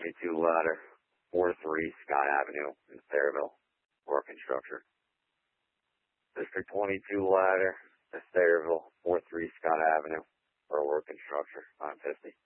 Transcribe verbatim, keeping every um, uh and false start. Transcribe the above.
twenty-two ladder, four three Scott Avenue in Sayreville, working structure. District twenty-two ladder, in Sayreville, four three Scott Avenue, for a working structure, nine fifty.